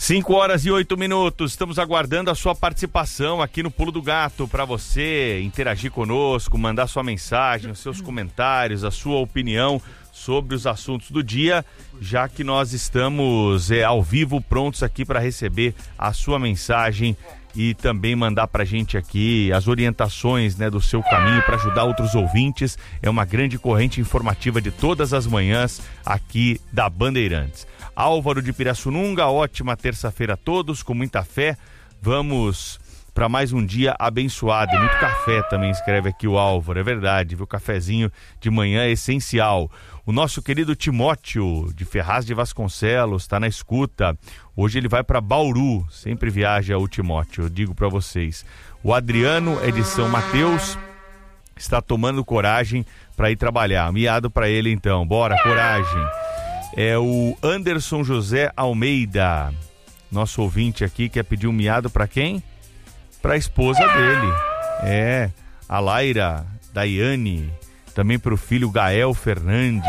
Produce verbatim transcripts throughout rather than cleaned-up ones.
cinco horas e oito minutos, estamos aguardando a sua participação aqui no Pulo do Gato para você interagir conosco, mandar sua mensagem, os seus comentários, a sua opinião sobre os assuntos do dia, já que nós estamos é, ao vivo, prontos aqui para receber a sua mensagem e também mandar pra gente aqui as orientações, né, do seu caminho para ajudar outros ouvintes. É uma grande corrente informativa de todas as manhãs aqui da Bandeirantes. Álvaro de Pirassununga, ótima terça-feira a todos, com muita fé. Vamos para mais um dia abençoado. E muito café também, escreve aqui o Álvaro, é verdade, viu? Cafezinho de manhã é essencial. O nosso querido Timóteo, de Ferraz de Vasconcelos, está na escuta. Hoje ele vai para Bauru, sempre viaja o Timóteo, eu digo para vocês. O Adriano é de São Mateus, está tomando coragem para ir trabalhar. Miado para ele então, bora, coragem. É o Anderson José Almeida, nosso ouvinte aqui, quer pedir um miado para quem? Para a esposa dele, é, a Laira Daiane, também para o filho Gael Fernandes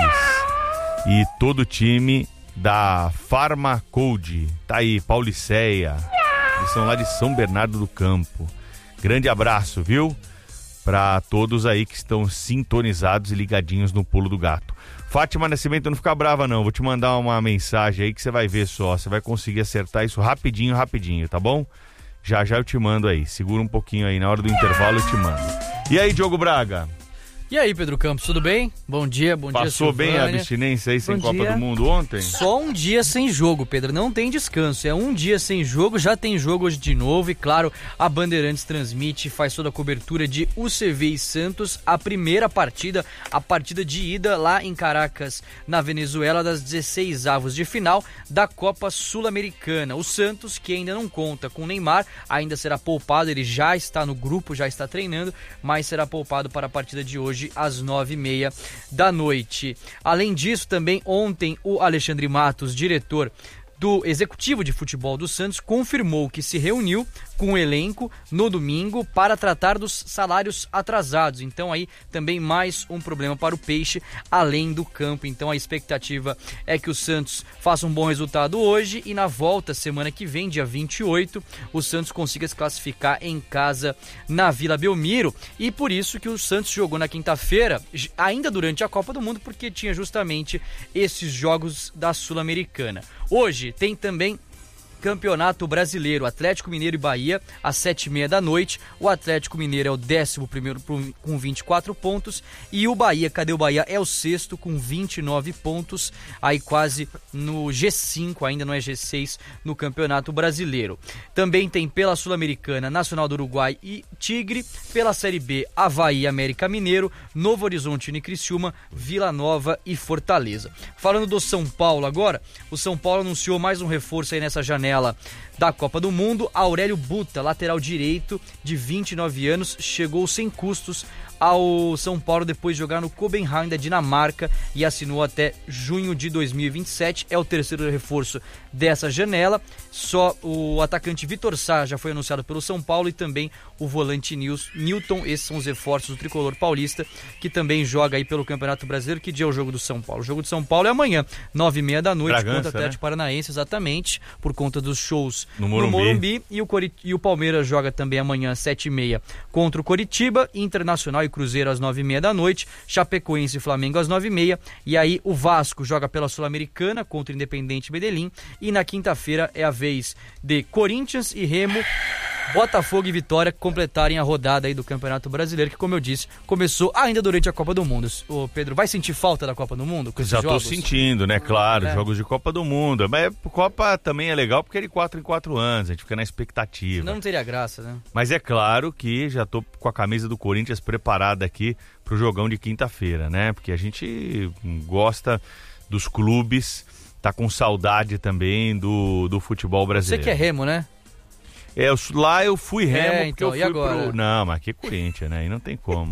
e todo o time da Farmacode, tá aí, Pauliceia, eles são lá de São Bernardo do Campo. Grande abraço, viu? Para todos aí que estão sintonizados e ligadinhos no Pulo do Gato. Fátima Nascimento, não fica brava não, vou te mandar uma mensagem aí que você vai ver só, você vai conseguir acertar isso rapidinho, rapidinho, tá bom? Já já eu te mando aí, segura um pouquinho aí, na hora do intervalo eu te mando. E aí, Diogo Braga? E aí, Pedro Campos, tudo bem? Bom dia, bom dia, Passou bem a abstinência aí sem Copa do Mundo ontem? Só um dia sem jogo, Pedro, não tem descanso, é um dia sem jogo, já tem jogo hoje de novo e claro, a Bandeirantes transmite, faz toda a cobertura de U C V e Santos, a primeira partida, a partida de ida lá em Caracas, na Venezuela, das dezesseis avos de final da Copa Sul-Americana. O Santos, que ainda não conta com o Neymar, ainda será poupado, ele já está no grupo, já está treinando, mas será poupado para a partida de hoje, às nove e meia da noite. Além disso, também ontem o Alexandre Matos, diretor do Executivo de Futebol do Santos, confirmou que se reuniu com o elenco no domingo para tratar dos salários atrasados. Então aí também mais um problema para o Peixe, além do campo. Então a expectativa é que o Santos faça um bom resultado hoje e na volta, semana que vem, dia vinte e oito, o Santos consiga se classificar em casa na Vila Belmiro. E por isso que o Santos jogou na quinta-feira, ainda durante a Copa do Mundo, porque tinha justamente esses jogos da Sul-Americana. Hoje tem também Campeonato Brasileiro, Atlético Mineiro e Bahia, às sete e meia da noite. O Atlético Mineiro é o décimo primeiro com vinte e quatro pontos e o Bahia, cadê o Bahia? É o sexto com vinte e nove pontos, aí quase no G cinco, ainda não é G seis no Campeonato Brasileiro. Também tem pela Sul-Americana, Nacional do Uruguai e Tigre, pela Série B, Avaí e América Mineiro, Novo Horizonte e Criciúma, Vila Nova e Fortaleza. Falando do São Paulo agora, o São Paulo anunciou mais um reforço aí nessa janela da Copa do Mundo. Aurélio Buta, lateral direito de vinte e nove anos, chegou sem custos ao São Paulo depois de jogar no Copenhagen da Dinamarca e assinou até junho de dois mil e vinte e sete, é o terceiro reforço dessa janela. Só o atacante Vitor Sá já foi anunciado pelo São Paulo e também o volante Newton. Esses são os reforços do tricolor paulista, que também joga aí pelo Campeonato Brasileiro. Que dia é o jogo do São Paulo? O jogo do São Paulo é amanhã, nove e meia da noite, Bragança, contra o Atlético, né? Paranaense, exatamente, por conta dos shows no Morumbi, no Morumbi e, o Corit... e o Palmeiras joga também amanhã às sete e meia contra o Coritiba, Internacional e Cruzeiro às nove e meia da noite, Chapecoense e Flamengo às nove e meia, e aí o Vasco joga pela Sul-Americana contra o Independente Medellín, e na quinta-feira é a vez de Corinthians e Remo, Botafogo e Vitória completarem a rodada aí do Campeonato Brasileiro, que, como eu disse, começou ainda durante a Copa do Mundo. Ô Pedro, vai sentir falta da Copa do Mundo com esses Já jogos? tô sentindo, né? Claro, é. Jogos de Copa do Mundo. Mas Copa também é legal porque é de quatro em quatro anos, a gente fica na expectativa. Senão não teria graça, né? Mas é claro que já tô com a camisa do Corinthians preparada aqui pro jogão de quinta-feira, né? Porque a gente gosta dos clubes, tá com saudade também do, do futebol brasileiro. Você que é Remo, né? É, eu, lá eu fui Remo, é, porque então, eu fui e agora? pro... Não, mas aqui é Corinthians, né? Aí não tem como.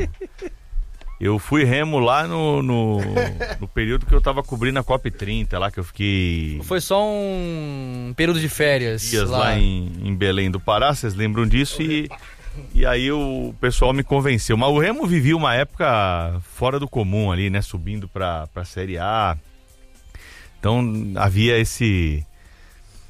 Eu fui Remo lá no, no, no período que eu tava cobrindo a Copa trinta, lá que eu fiquei... Foi só um período de férias. Dias lá, lá em, em Belém do Pará, vocês lembram disso? E, e aí o pessoal me convenceu. Mas o Remo vivia uma época fora do comum ali, né? Subindo pra, pra Série A. Então havia esse...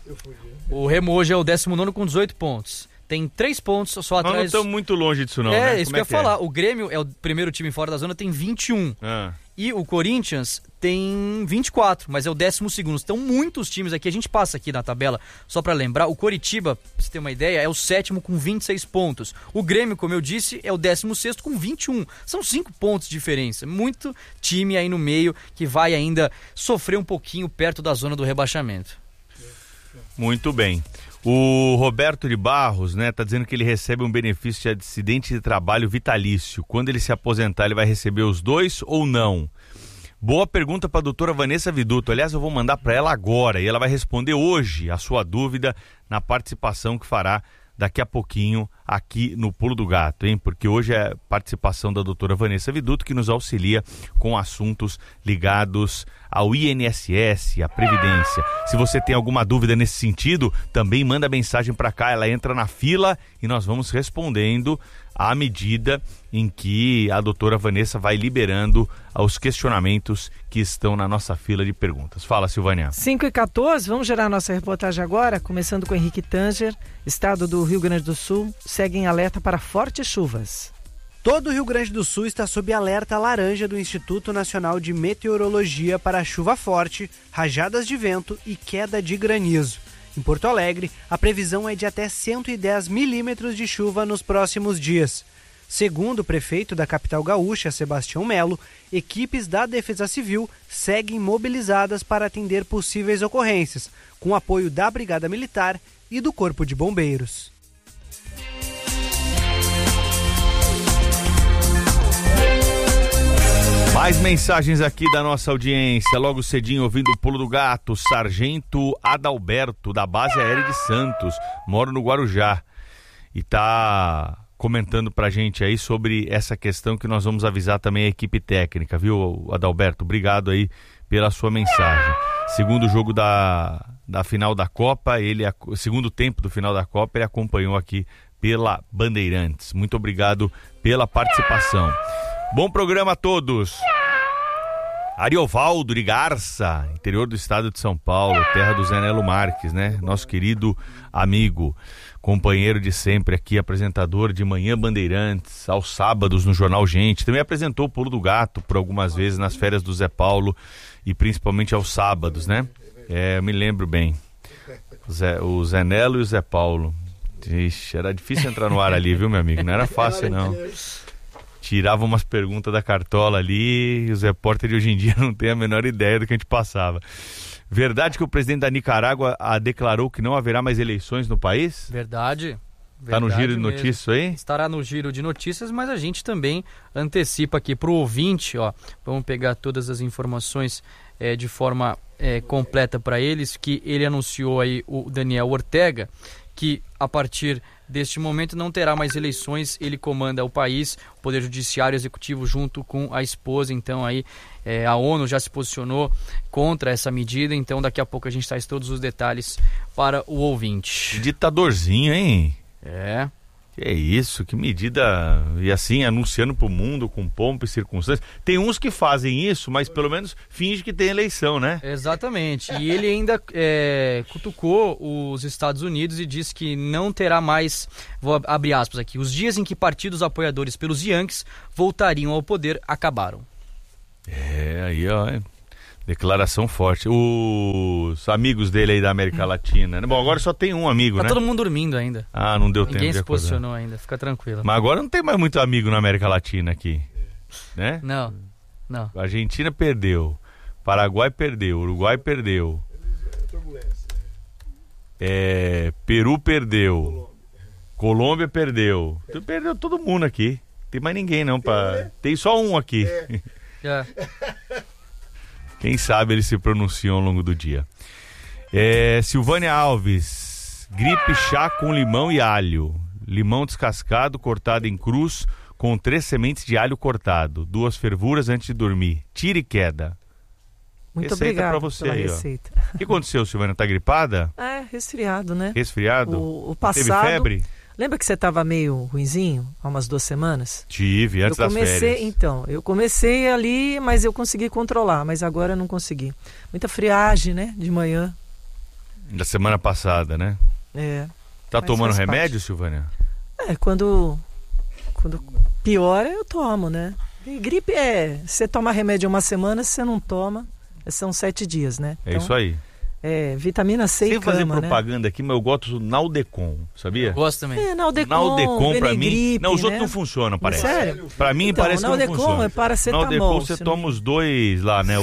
O Remo hoje é o décimo nono com dezoito pontos. Tem três pontos só atrás. Nós não estamos muito longe disso não, é, né? Isso Como que eu ia falar. É? O Grêmio é o primeiro time fora da zona, tem vinte e um. Ah. E o Corinthians tem vinte e quatro, mas é o décimo segundo. Então muitos times aqui, a gente passa aqui na tabela, só pra lembrar, o Coritiba, pra você ter uma ideia, é o sétimo com vinte e seis pontos. O Grêmio, como eu disse, é o décimo sexto com vinte e um. São cinco pontos de diferença. Muito time aí no meio que vai ainda sofrer um pouquinho perto da zona do rebaixamento. Muito bem. O Roberto de Barros, né, tá dizendo que ele recebe um benefício de acidente de trabalho vitalício. Quando ele se aposentar, ele vai receber os dois ou não? Boa pergunta para a doutora Vanessa Viduto. Aliás, eu vou mandar para ela agora e ela vai responder hoje a sua dúvida na participação que fará daqui a pouquinho aqui no Pulo do Gato, hein? Porque hoje é participação da doutora Vanessa Viduto que nos auxilia com assuntos ligados ao I N S S, à Previdência. Se você tem alguma dúvida nesse sentido, também manda mensagem para cá, ela entra na fila e nós vamos respondendo à medida em que a doutora Vanessa vai liberando os questionamentos que estão na nossa fila de perguntas. Fala, Silvânia. cinco e quatorze, vamos gerar nossa reportagem agora, começando com Henrique Tanger. Estado do Rio Grande do Sul segue em alerta para fortes chuvas. Todo o Rio Grande do Sul está sob alerta laranja do Instituto Nacional de Meteorologia para chuva forte, rajadas de vento e queda de granizo. Em Porto Alegre, a previsão é de até cento e dez milímetros de chuva nos próximos dias. Segundo o prefeito da capital gaúcha, Sebastião Melo, equipes da Defesa Civil seguem mobilizadas para atender possíveis ocorrências, com apoio da Brigada Militar e do Corpo de Bombeiros. Mais mensagens aqui da nossa audiência, logo cedinho ouvindo o Pulo do Gato. Sargento Adalberto, da base aérea de Santos, moro no Guarujá e tá comentando pra gente aí sobre essa questão que nós vamos avisar também a equipe técnica, viu, Adalberto? Obrigado aí pela sua mensagem. Segundo jogo da, da final da Copa, ele, segundo tempo do final da Copa, ele acompanhou aqui pela Bandeirantes. Muito obrigado pela participação. Bom programa a todos. Ariovaldo de Garça, interior do estado de São Paulo, terra do Zé Nelo Marques, né? Nosso querido amigo, companheiro de sempre aqui, apresentador de Manhã Bandeirantes, aos sábados no Jornal Gente. Também apresentou o Pulo do Gato por algumas vezes nas férias do Zé Paulo e principalmente aos sábados, né? É, eu me lembro bem. O Zé, o Zé Nelo e o Zé Paulo. Ixi, era difícil entrar no ar ali, viu, meu amigo? Não era fácil, não. Tirava umas perguntas da cartola ali e os repórteres de hoje em dia não têm a menor ideia do que a gente passava. Verdade que o presidente da Nicarágua a declarou que não haverá mais eleições no país? Verdade. Está no giro de notícias isso aí? Estará no giro de notícias, mas a gente também antecipa aqui para o ouvinte, ó, vamos pegar todas as informações é, de forma é, completa para eles, que ele anunciou aí, o Daniel Ortega, que a partir deste momento não terá mais eleições, ele comanda o país, o Poder Judiciário e Executivo junto com a esposa, então aí é, a ONU já se posicionou contra essa medida, então daqui a pouco a gente traz todos os detalhes para o ouvinte. Ditadorzinho, hein? É. Que é isso, que medida, e assim, anunciando pro mundo com pompa e circunstâncias. Tem uns que fazem isso, mas pelo menos finge que tem eleição, né? Exatamente, e ele ainda é, cutucou os Estados Unidos e disse que não terá mais, vou abrir aspas aqui, os dias em que partidos apoiadores pelos Yankees voltariam ao poder acabaram. É, aí ó, declaração forte. Os amigos dele aí da América Latina, né? Bom, agora só tem um amigo, tá, né? Tá todo mundo dormindo ainda. Ah, não deu Ninguém tempo de se acordar. posicionou ainda, fica tranquilo. Mas agora não tem mais muito amigo na América Latina aqui, né? Não, não. A Argentina perdeu, Paraguai perdeu, Uruguai perdeu, é, Peru perdeu, Colômbia perdeu. Tu perdeu todo mundo aqui. Tem mais ninguém não pra... Tem só um aqui. É. Quem sabe eles se pronunciam ao longo do dia. É, Silvânia Alves, gripe, chá com limão e alho. Limão descascado, cortado em cruz, com três sementes de alho cortado. Duas fervuras antes de dormir. Tira e queda. Muito Receita obrigada pra você pela aí, receita. O que aconteceu, Silvânia? Tá gripada? É, resfriado, né? Resfriado? O, o passado... Teve febre? Lembra que você estava meio ruinzinho há umas duas semanas? Tive, antes eu comecei, das férias. Então, eu comecei ali, mas eu consegui controlar, mas agora eu não consegui. Muita friagem, né, de manhã. Da semana passada, né? É. Tá Mas tomando faz remédio, parte. Silvânia? É, quando, quando piora, eu tomo, né? E gripe é, você toma remédio uma semana, se você não toma, são sete dias, né? É isso aí. É, vitamina C Sem e cama, fazer né? propaganda aqui, mas eu gosto do Naldecon, sabia? Eu gosto também. É, Naldecon, Naldecon pra mim... Benegripe, Não, os né? outros não funcionam, parece. Sério? Pra mim Então, parece que não Naldecon funciona. é paracetamol, Naldecon você se não- toma os dois lá, né? O...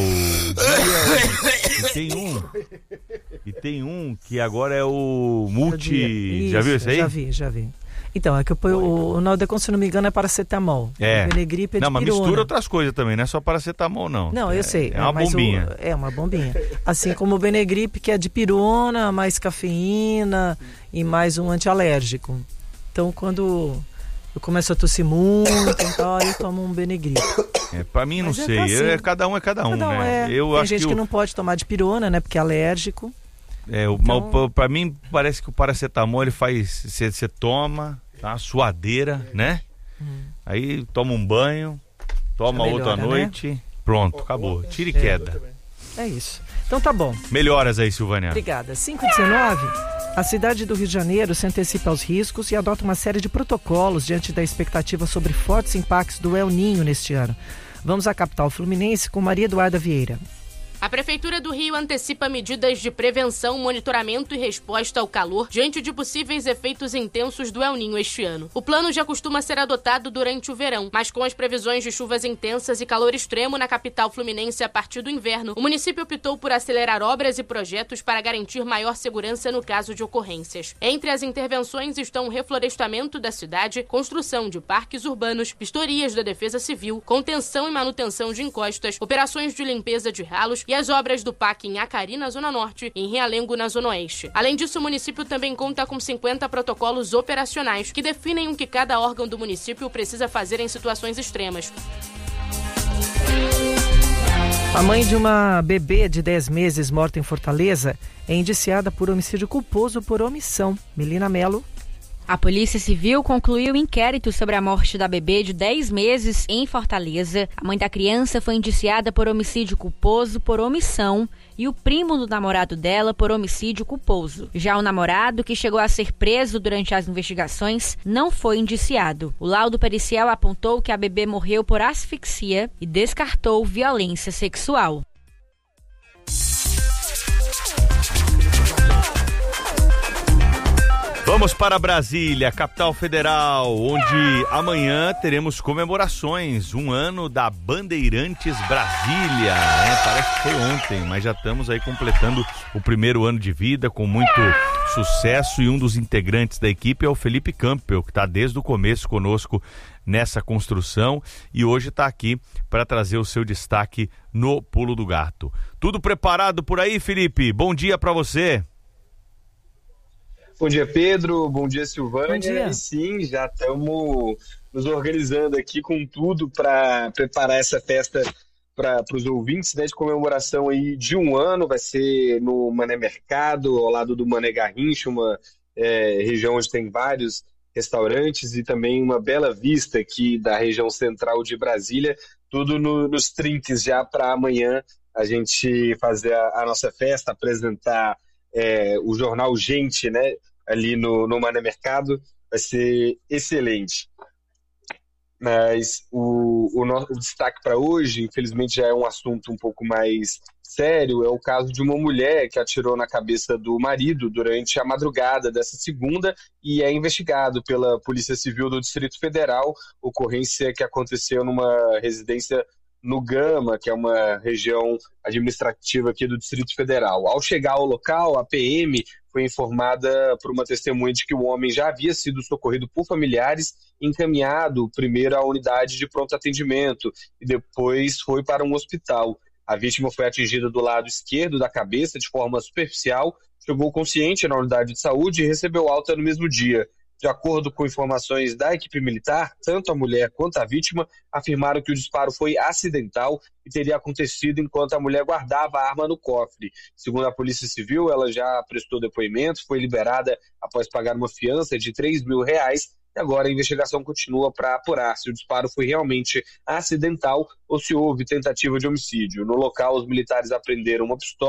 e tem um... E tem um que agora é o multi... Isso, já viu esse aí? Já vi, já vi. Então, é que eu ponho o, o Naldecon, se não me engano, é paracetamol. É. O Benegripe é de Não, mas pirona. mistura outras coisas também, não é só paracetamol, não. Não, é, eu sei. É uma mas bombinha. o- é uma bombinha. Assim como o Benegripe, que é de pirona, mais cafeína e mais um antialérgico. Então, quando eu começo a tossir muito e tal, aí eu tomo um Benegripe. É, pra mim, não Mas é sei. assim. É, cada um é cada um, Cada um né? é. Eu Tem acho gente que, que, o- não pode tomar de pirona, né? Porque é alérgico. É, o, Então- mas, pra mim, parece que o paracetamol, ele faz... Você toma, tá uma suadeira, né? Hum. Aí toma um banho, toma Já outro à melhora, né? noite, pronto, acabou. Tira e queda. É isso. Então tá bom. Melhoras aí, Silvânia. Obrigada. cinco e dezenove, a cidade do Rio de Janeiro se antecipa aos riscos e adota uma série de protocolos diante da expectativa sobre fortes impactos do El Ninho neste ano. Vamos à capital fluminense com Maria Eduarda Vieira. A Prefeitura do Rio antecipa medidas de prevenção, monitoramento e resposta ao calor diante de possíveis efeitos intensos do El Ninho este ano. O plano já costuma ser adotado durante o verão, mas com as previsões de chuvas intensas e calor extremo na capital fluminense a partir do inverno, o município optou por acelerar obras e projetos para garantir maior segurança no caso de ocorrências. Entre as intervenções estão o reflorestamento da cidade, construção de parques urbanos, vistorias da Defesa Civil, contenção e manutenção de encostas, operações de limpeza de ralos e as obras do P A C em Acari, na Zona Norte, e em Realengo, na Zona Oeste. Além disso, o município também conta com cinquenta protocolos operacionais que definem o que cada órgão do município precisa fazer em situações extremas. A mãe de uma bebê de dez meses morta em Fortaleza é indiciada por homicídio culposo por omissão. Melina Mello. A Polícia Civil concluiu o inquérito sobre a morte da bebê de dez meses em Fortaleza. A mãe da criança foi indiciada por homicídio culposo por omissão e o primo do namorado dela por homicídio culposo. Já o namorado, que chegou a ser preso durante as investigações, não foi indiciado. O laudo pericial apontou que a bebê morreu por asfixia e descartou violência sexual. Vamos para Brasília, capital federal, onde amanhã teremos comemorações, um ano da Bandeirantes Brasília, né? Parece que foi ontem, mas já estamos aí completando o primeiro ano de vida com muito sucesso, e um dos integrantes da equipe é o Felipe Campbell, que está desde o começo conosco nessa construção e hoje está aqui para trazer o seu destaque no Pulo do Gato. Tudo preparado por aí, Felipe? Bom dia para você. Bom dia, Pedro. Bom dia, Silvânia. Bom dia. E sim, já estamos nos organizando aqui com tudo para preparar essa festa para os ouvintes, né, de comemoração aí de um ano. Vai ser no Mané Mercado, ao lado do Mané Garrincha, uma é, região onde tem vários restaurantes e também uma bela vista aqui da região central de Brasília. Tudo no, nos trinques já para amanhã a gente fazer a, a nossa festa, apresentar é, o jornal Gente, né, ali no, no Mané Mercado. Vai ser excelente. Mas o, o, nosso, o destaque para hoje, infelizmente, já é um assunto um pouco mais sério. É o caso de uma mulher que atirou na cabeça do marido durante a madrugada dessa segunda e é investigado pela Polícia Civil do Distrito Federal. Ocorrência que aconteceu numa residência no Gama, que é uma região administrativa aqui do Distrito Federal. Ao chegar ao local, a P M foi informada por uma testemunha de que o homem já havia sido socorrido por familiares, encaminhado primeiro à unidade de pronto atendimento e depois foi para um hospital. A vítima foi atingida do lado esquerdo da cabeça de forma superficial, chegou consciente na unidade de saúde e recebeu alta no mesmo dia. De acordo com informações da equipe militar, tanto a mulher quanto a vítima afirmaram que o disparo foi acidental e teria acontecido enquanto a mulher guardava a arma no cofre. Segundo a Polícia Civil, ela já prestou depoimento, foi liberada após pagar uma fiança de três mil reais e agora a investigação continua para apurar se o disparo foi realmente acidental ou se houve tentativa de homicídio. No local, os militares apreenderam uma pistola,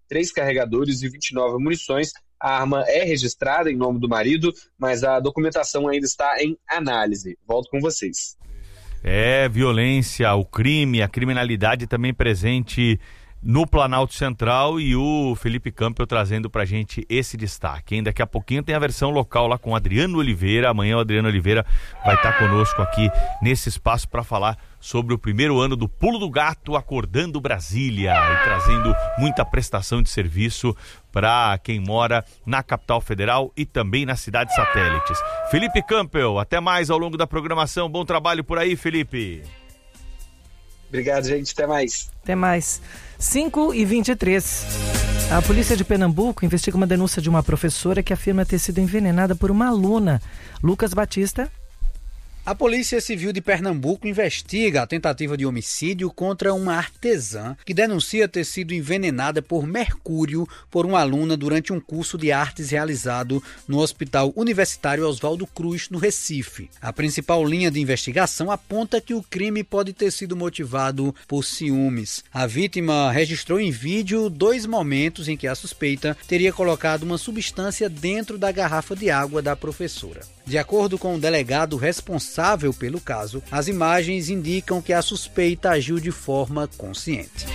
três carregadores e vinte e nove munições. A arma é registrada em nome do marido, mas a documentação ainda está em análise. Volto com vocês. É, violência, o crime, a criminalidade também presente no Planalto Central, e o Felipe Campbell trazendo pra gente esse destaque, hein? Daqui a pouquinho tem a versão local lá com o Adriano Oliveira. Amanhã o Adriano Oliveira vai estar conosco aqui nesse espaço para falar sobre o primeiro ano do Pulo do Gato Acordando Brasília, e trazendo muita prestação de serviço para quem mora na capital federal e também nas cidades satélites. Felipe Campbell, até mais ao longo da programação. Bom trabalho por aí, Felipe. Obrigado, gente. Até mais. Até mais. cinco e vinte e três. A polícia de Pernambuco investiga uma denúncia de uma professora que afirma ter sido envenenada por uma aluna. Lucas Batista. A Polícia Civil de Pernambuco investiga a tentativa de homicídio contra uma artesã que denuncia ter sido envenenada por mercúrio por uma aluna durante um curso de artes realizado no Hospital Universitário Oswaldo Cruz, no Recife. A principal linha de investigação aponta que o crime pode ter sido motivado por ciúmes. A vítima registrou em vídeo dois momentos em que a suspeita teria colocado uma substância dentro da garrafa de água da professora. De acordo com o delegado responsável pelo caso, as imagens indicam que a suspeita agiu de forma consciente.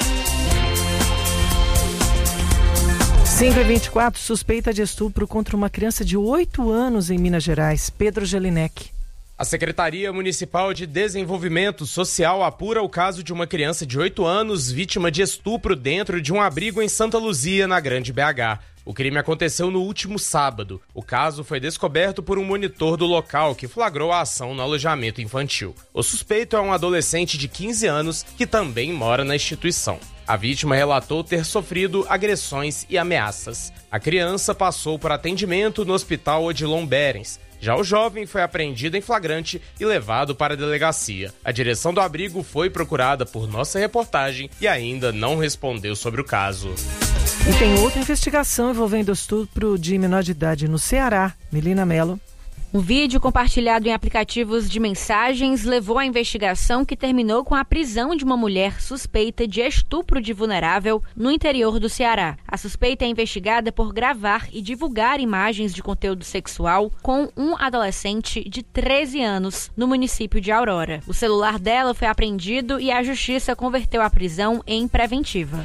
cinco e vinte e quatro, suspeita de estupro contra uma criança de oito anos em Minas Gerais. Pedro Gelinek. A Secretaria Municipal de Desenvolvimento Social apura o caso de uma criança de oito anos vítima de estupro dentro de um abrigo em Santa Luzia, na Grande B H. O crime aconteceu no último sábado. O caso foi descoberto por um monitor do local que flagrou a ação no alojamento infantil. O suspeito é um adolescente de quinze anos que também mora na instituição. A vítima relatou ter sofrido agressões e ameaças. A criança passou por atendimento no Hospital Odilon Berens. Já o jovem foi apreendido em flagrante e levado para a delegacia. A direção do abrigo foi procurada por nossa reportagem e ainda não respondeu sobre o caso. E tem outra investigação envolvendo estupro de menor de idade no Ceará. Melina Mello. Um vídeo compartilhado em aplicativos de mensagens levou à investigação que terminou com a prisão de uma mulher suspeita de estupro de vulnerável no interior do Ceará. A suspeita é investigada por gravar e divulgar imagens de conteúdo sexual com um adolescente de treze anos no município de Aurora. O celular dela foi apreendido e a justiça converteu a prisão em preventiva.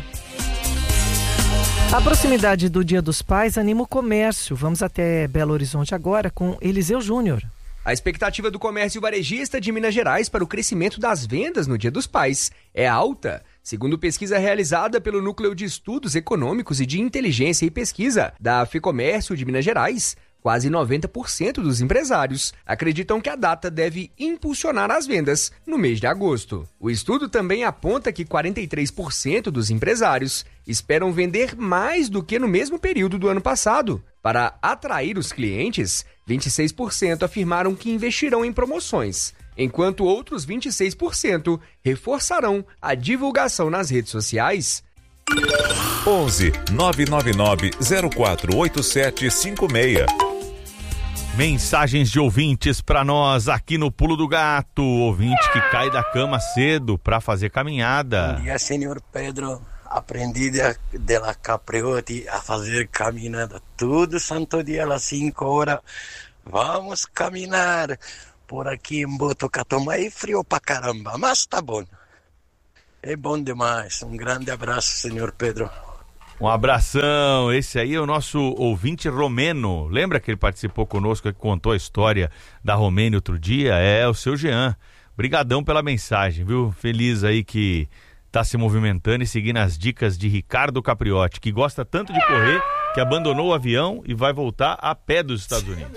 A proximidade do Dia dos Pais anima o comércio. Vamos até Belo Horizonte agora com Eliseu Júnior. A expectativa do comércio varejista de Minas Gerais para o crescimento das vendas no Dia dos Pais é alta. Segundo pesquisa realizada pelo Núcleo de Estudos Econômicos e de Inteligência e Pesquisa da FEComércio de Minas Gerais, quase noventa por cento dos empresários acreditam que a data deve impulsionar as vendas no mês de agosto. O estudo também aponta que quarenta e três por cento dos empresários esperam vender mais do que no mesmo período do ano passado. Para atrair os clientes, vinte e seis por cento afirmaram que investirão em promoções, enquanto outros vinte e seis por cento reforçarão a divulgação nas redes sociais. onze nove nove nove zero quatro oito sete cinco seis. Mensagens de ouvintes para nós aqui no Pulo do Gato. Ouvinte que cai da cama cedo para fazer caminhada. Bom dia, senhor Pedro. Aprendi de, de la Capriotti a fazer caminhada todo santo dia às cinco horas. Vamos caminhar. Por aqui em Botucatu, é frio pra caramba, mas tá bom. É bom demais. Um grande abraço, senhor Pedro. Um abração. Esse aí é o nosso ouvinte Romeno. Lembra que ele participou conosco, que contou a história da Romênia outro dia? É o seu Jean. Brigadão pela mensagem, viu? Feliz aí que tá se movimentando e seguindo as dicas de Ricardo Capriotti, que gosta tanto de correr que abandonou o avião e vai voltar a pé dos Estados Unidos.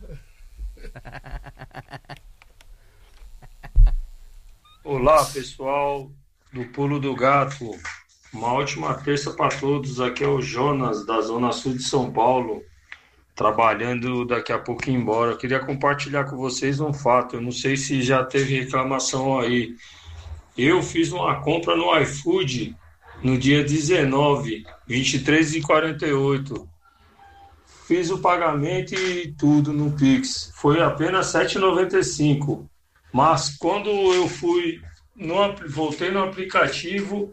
Olá, pessoal do Pulo do Gato. Uma ótima terça para todos. Aqui é o Jonas, da Zona Sul de São Paulo, trabalhando daqui a pouco embora. Eu queria compartilhar com vocês um fato. Eu não sei se já teve reclamação aí. Eu fiz uma compra no iFood no dia dezenove, vinte e três e quarenta e oito. Fiz o pagamento e tudo no Pix. Foi apenas sete reais e noventa e cinco centavos. Mas quando eu fui, no, voltei no aplicativo,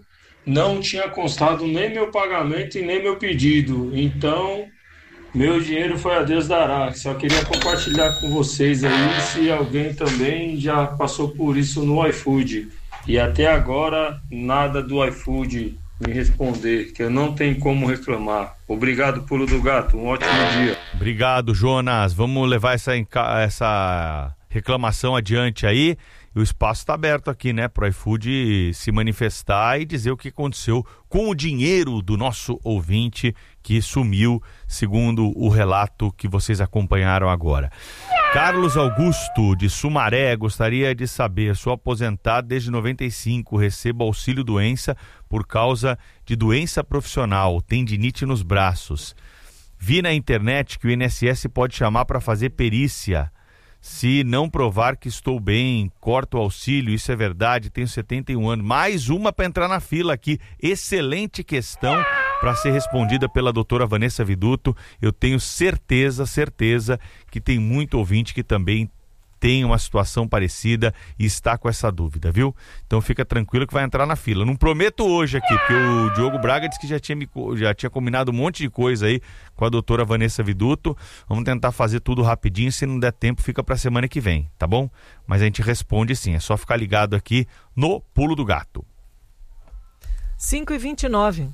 não tinha constado nem meu pagamento e nem meu pedido. Então, meu dinheiro foi a Deus dará. Só queria compartilhar com vocês aí se alguém também já passou por isso no iFood. E até agora, nada do iFood me responder, que eu não tenho como reclamar. Obrigado, Pulo do Gato. Um ótimo dia. Obrigado, Jonas. Vamos levar essa, essa reclamação adiante aí. E o espaço está aberto aqui, né, para o iFood se manifestar e dizer o que aconteceu com o dinheiro do nosso ouvinte que sumiu, segundo o relato que vocês acompanharam agora. Carlos Augusto, de Sumaré, gostaria de saber, sou aposentado desde noventa e cinco, recebo auxílio-doença por causa de doença profissional, tendinite nos braços. Vi na internet que o I N S S pode chamar para fazer perícia. Se não provar que estou bem, corto o auxílio, isso é verdade, tenho setenta e um anos. Mais uma para entrar na fila aqui. Excelente questão para ser respondida pela doutora Vanessa Viduto. Eu tenho certeza, certeza que tem muito ouvinte que também tem uma situação parecida e está com essa dúvida, viu? Então fica tranquilo que vai entrar na fila. Não prometo hoje aqui, porque o Diogo Braga disse que já tinha, me, já tinha combinado um monte de coisa aí com a doutora Vanessa Viduto. Vamos tentar fazer tudo rapidinho, se não der tempo fica para semana que vem, tá bom? Mas a gente responde sim, é só ficar ligado aqui no Pulo do Gato. cinco e vinte e nove.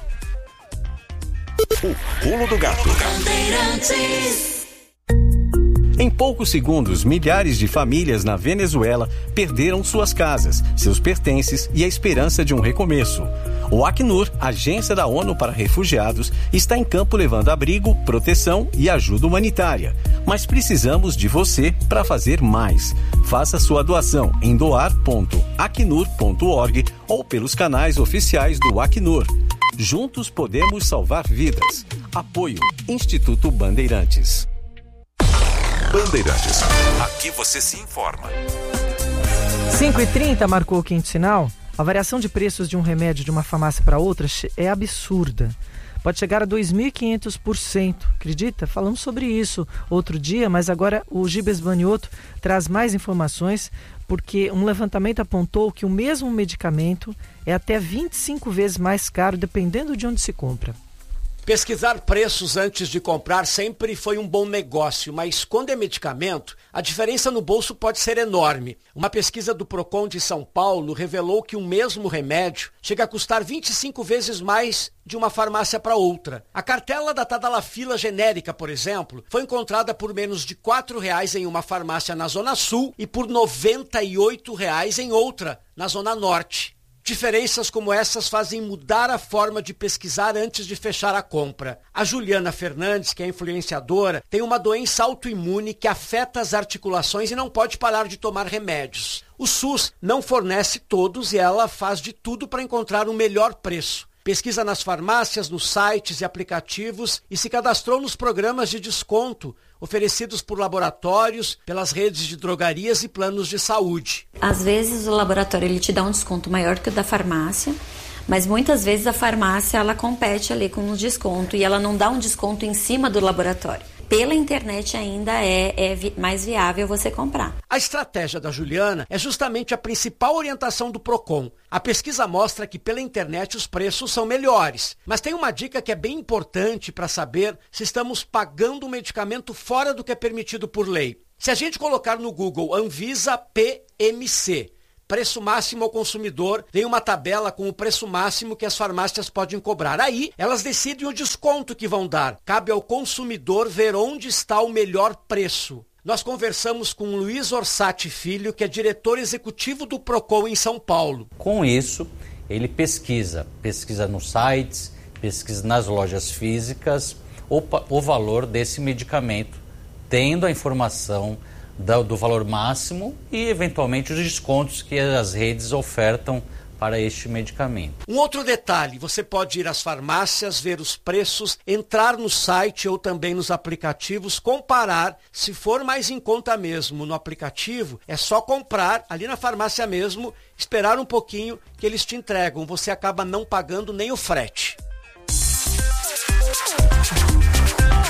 O Pulo do Gato. Em poucos segundos, milhares de famílias na Venezuela perderam suas casas, seus pertences e a esperança de um recomeço. O Acnur, agência da ONU para refugiados, está em campo levando abrigo, proteção e ajuda humanitária. Mas precisamos de você para fazer mais. Faça sua doação em doar ponto acnur ponto org ou pelos canais oficiais do Acnur. Juntos podemos salvar vidas. Apoio Instituto Bandeirantes. Bandeirantes, aqui você se informa. cinco e trinta marcou o quinto sinal. A variação de preços de um remédio de uma farmácia para outra é absurda. Pode chegar a dois mil e quinhentos por cento. Acredita? Falamos sobre isso outro dia, mas agora o Gibes Banioto traz mais informações, porque um levantamento apontou que o mesmo medicamento é até vinte e cinco vezes mais caro, dependendo de onde se compra. Pesquisar preços antes de comprar sempre foi um bom negócio, mas quando é medicamento, a diferença no bolso pode ser enorme. Uma pesquisa do Procon de São Paulo revelou que o mesmo remédio chega a custar vinte e cinco vezes mais de uma farmácia para outra. A cartela da Tadalafila genérica, por exemplo, foi encontrada por menos de quatro reais em uma farmácia na Zona Sul e por noventa e oito reais em outra, na Zona Norte. Diferenças como essas fazem mudar a forma de pesquisar antes de fechar a compra. A Juliana Fernandes, que é influenciadora, tem uma doença autoimune que afeta as articulações e não pode parar de tomar remédios. O SUS não fornece todos e ela faz de tudo para encontrar o melhor preço. Pesquisa nas farmácias, nos sites e aplicativos e se cadastrou nos programas de desconto oferecidos por laboratórios, pelas redes de drogarias e planos de saúde. Às vezes o laboratório ele te dá um desconto maior que o da farmácia, mas muitas vezes a farmácia ela compete ali com um desconto e ela não dá um desconto em cima do laboratório. Pela internet ainda é, é vi- mais viável você comprar. A estratégia da Juliana é justamente a principal orientação do Procon. A pesquisa mostra que pela internet os preços são melhores, mas tem uma dica que é bem importante para saber se estamos pagando um medicamento fora do que é permitido por lei. Se a gente colocar no Google Anvisa P M C, preço máximo ao consumidor, vem uma tabela com o preço máximo que as farmácias podem cobrar. Aí, elas decidem o desconto que vão dar. Cabe ao consumidor ver onde está o melhor preço. Nós conversamos com Luiz Orsatti Filho, que é diretor executivo do Procon em São Paulo. Com isso, ele pesquisa, pesquisa nos sites, pesquisa nas lojas físicas, o, o valor desse medicamento, tendo a informação do valor máximo e, eventualmente, os descontos que as redes ofertam para este medicamento. Um outro detalhe, você pode ir às farmácias, ver os preços, entrar no site ou também nos aplicativos, comparar. Se for mais em conta mesmo no aplicativo, é só comprar ali na farmácia mesmo, esperar um pouquinho que eles te entregam. Você acaba não pagando nem o frete.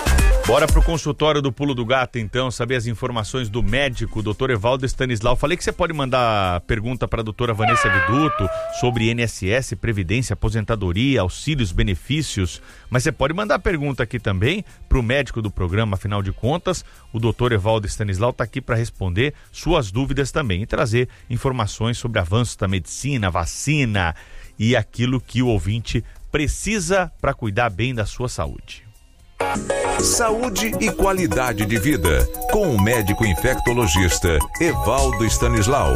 Bora pro consultório do Pulo do Gato, então, saber as informações do médico, doutor Evaldo Stanislau. Falei que você pode mandar pergunta para a doutora Vanessa Viduto sobre I N S S, Previdência, Aposentadoria, auxílios, benefícios, mas você pode mandar pergunta aqui também pro médico do programa, afinal de contas, o doutor Evaldo Stanislau está aqui para responder suas dúvidas também e trazer informações sobre avanços da medicina, vacina e aquilo que o ouvinte precisa para cuidar bem da sua saúde. Saúde e qualidade de vida, com o médico infectologista Evaldo Stanislau.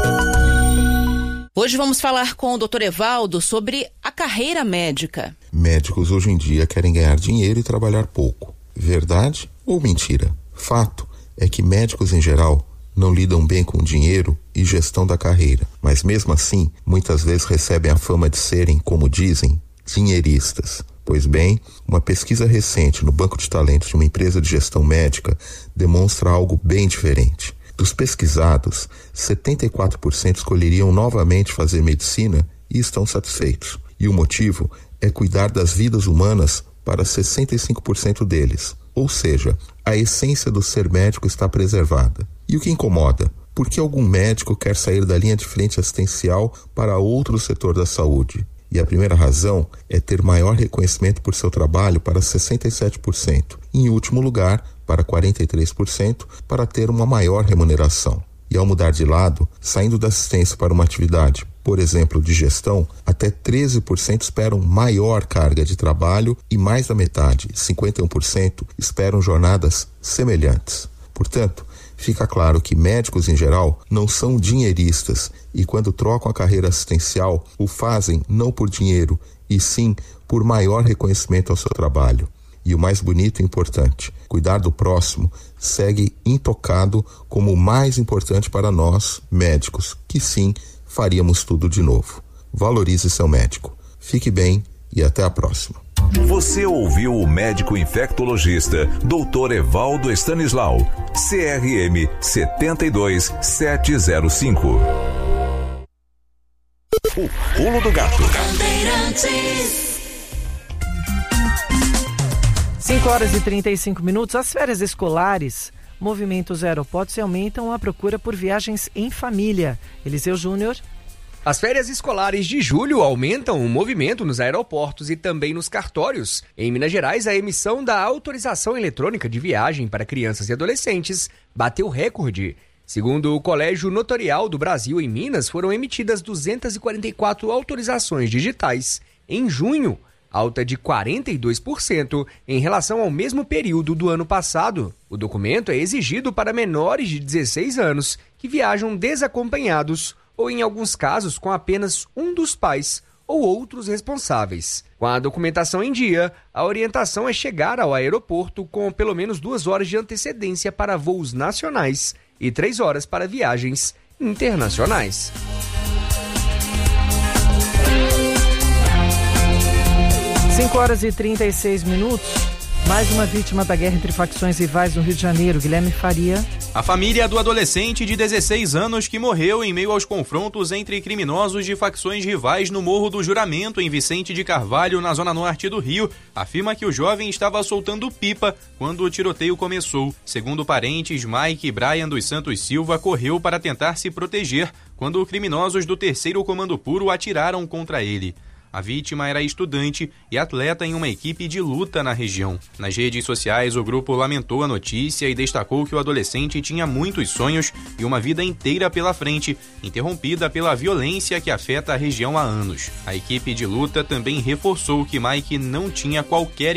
Hoje vamos falar com o doutor Evaldo sobre a carreira médica. Médicos hoje em dia querem ganhar dinheiro e trabalhar pouco. Verdade ou mentira? Fato é que médicos em geral não lidam bem com dinheiro e gestão da carreira, mas mesmo assim, muitas vezes recebem a fama de serem, como dizem, dinheiristas. Pois bem, uma pesquisa recente no banco de talentos de uma empresa de gestão médica demonstra algo bem diferente. Dos pesquisados, setenta e quatro por cento escolheriam novamente fazer medicina e estão satisfeitos. E o motivo é cuidar das vidas humanas para sessenta e cinco por cento deles. Ou seja, a essência do ser médico está preservada. E o que incomoda? Por que algum médico quer sair da linha de frente assistencial para outro setor da saúde? E a primeira razão é ter maior reconhecimento por seu trabalho para sessenta e sete por cento. E, em último lugar, para quarenta e três por cento, para ter uma maior remuneração. E ao mudar de lado, saindo da assistência para uma atividade, por exemplo, de gestão, até treze por cento esperam maior carga de trabalho e mais da metade, cinquenta e um por cento, esperam jornadas semelhantes. Portanto, fica claro que médicos em geral não são dinheiristas e quando trocam a carreira assistencial, o fazem não por dinheiro, e sim por maior reconhecimento ao seu trabalho. E o mais bonito e importante, cuidar do próximo segue intocado como o mais importante para nós, médicos, que sim, faríamos tudo de novo. Valorize seu médico. Fique bem e até a próxima. Você ouviu o médico infectologista doutor Evaldo Stanislau, C R M sete dois sete zero cinco. O Pulo do Gato. cinco horas e trinta e cinco minutos. As férias escolares movimentam os aeroportos e aumentam a procura por viagens em família. Eliseu Júnior. As férias escolares de julho aumentam o movimento nos aeroportos e também nos cartórios. Em Minas Gerais, a emissão da autorização eletrônica de viagem para crianças e adolescentes bateu recorde. Segundo o Colégio Notorial do Brasil, em Minas, foram emitidas duzentas e quarenta e quatro autorizações digitais em junho, alta de quarenta e dois por cento em relação ao mesmo período do ano passado. O documento é exigido para menores de dezesseis anos que viajam desacompanhados ou, em alguns casos, com apenas um dos pais ou outros responsáveis. Com a documentação em dia, a orientação é chegar ao aeroporto com pelo menos duas horas de antecedência para voos nacionais e três horas para viagens internacionais. cinco horas e trinta e seis minutos. Mais uma vítima da guerra entre facções rivais no Rio de Janeiro, Guilherme Faria. A família do adolescente de dezesseis anos que morreu em meio aos confrontos entre criminosos de facções rivais no Morro do Juramento, em Vicente de Carvalho, na zona norte do Rio, afirma que o jovem estava soltando pipa quando o tiroteio começou. Segundo parentes, Mike Brian dos Santos Silva correu para tentar se proteger quando criminosos do terceiro Comando Puro atiraram contra ele. A vítima era estudante e atleta em uma equipe de luta na região. Nas redes sociais, o grupo lamentou a notícia e destacou que o adolescente tinha muitos sonhos e uma vida inteira pela frente, interrompida pela violência que afeta a região há anos. A equipe de luta também reforçou que Mike não tinha qualquer